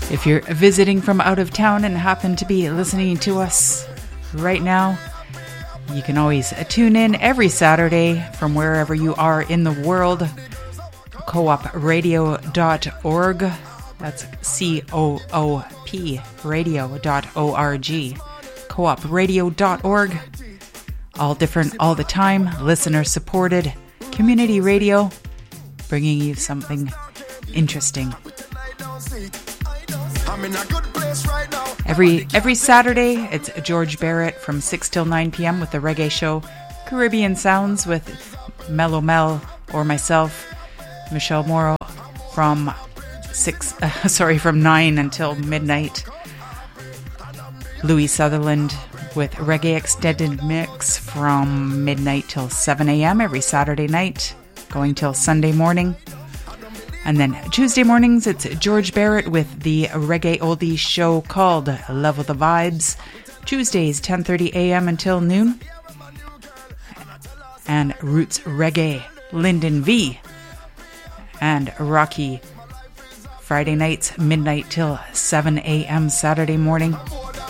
If you're visiting from out of town and happen to be listening to us right now, you can always tune in every Saturday from wherever you are in the world. coopradio.org. That's COOP radio.org. coopradio.org. All different, all the time, listener supported community radio, bringing you something interesting. Every Saturday, it's George Barrett from 6 till 9 p.m. with the Reggae Show, Caribbean Sounds with Mellow Mel or myself, Michelle Morrow, from 9 until midnight. Louis Sutherland with Reggae Extended Mix from midnight till 7 a.m. every Saturday night, going till Sunday morning. And then Tuesday mornings, it's George Barrett with the Reggae Oldies show called Level the Vibes. Tuesdays, 10:30 a.m. until noon. And Roots Reggae, Lyndon V. And Rocky, Friday nights, midnight till 7 a.m. Saturday morning.